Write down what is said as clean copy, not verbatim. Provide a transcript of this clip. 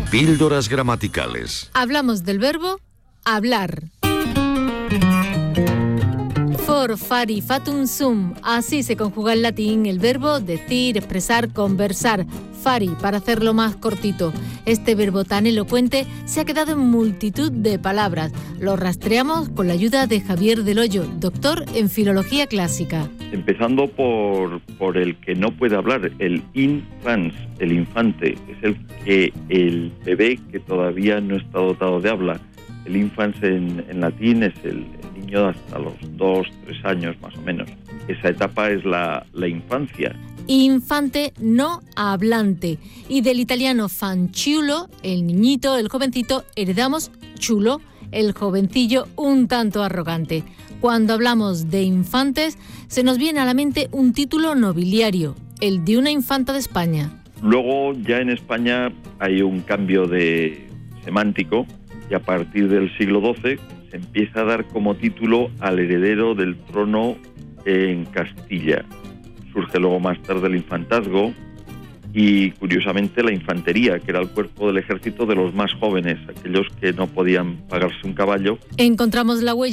Píldoras gramaticales. Hablamos del verbo hablar. For, fari, fatum, sum. Así se conjuga en latín el verbo decir, expresar, conversar. Fari, para hacerlo más cortito. Este verbo tan elocuente se ha quedado en multitud de palabras. Lo rastreamos con la ayuda de Javier del Hoyo, doctor en filología clásica. Empezando por el que no puede hablar, el infans, el infante, es el bebé que todavía no está dotado de habla. El infans en latín es el niño hasta los 2-3 años más o menos. Esa etapa es la infancia. Infante, no hablante. Y del italiano fanciullo, el niñito, el jovencito, heredamos chulo, el jovencillo un tanto arrogante. Cuando hablamos de infantes, se nos viene a la mente un título nobiliario, el de una infanta de España. Luego ya en España hay un cambio de semántico y a partir del siglo XII se empieza a dar como título al heredero del trono en Castilla. Surge luego más tarde el infantazgo y curiosamente la infantería, que era el cuerpo del ejército de los más jóvenes, aquellos que no podían pagarse un caballo. Encontramos la huella